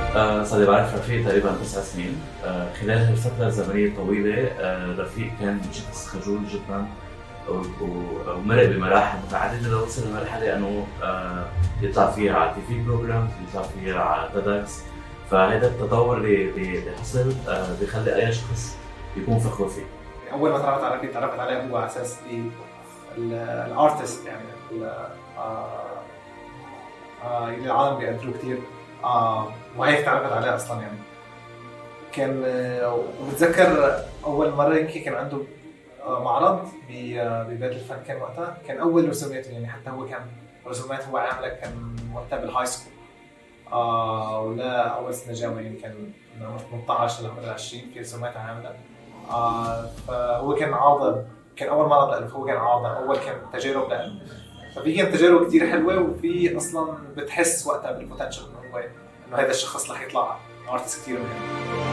صار بعرف رفيق تقريبا 9 سنين. خلال هالفترة الزمنية الطويلة رفيق كان شخص خجول جدا ومرق بمراحل متعددة لوصل لمرحلة انه يطلع فيها على تي في بروجرام، يطلع فيها على تيدكس. فهذا التطور اللي حصل بيخلي اي شخص يكون فخور فيه. اول ما تعرفت على رفيق تعرفت عليه هو على اساس الارتست، يعني اللي العالم بيقدروه كتير، وهيك تعرفت عليه اصلا. يعني كان وبتذكر اول مره يمكن كان عنده معرض ببيت الفن، كان وقتها كان اول رسوماته، يعني حتى هو كان رسومات هو عامله كان وقتها بالهاي سكول، ولا اول سنه جامعه، يعني كان من عمر 18 لعمر 20 في رسومات عامله. فهو كان عارضه، كان اول معرض له، هو كان عارضه اول، كان تجارب له. ففي كانت تجارب كتير حلوه، وفي اصلا بتحس وقتها بالبوتنشل انه هذا الشخص رح يطلع ارتست كتير مهم.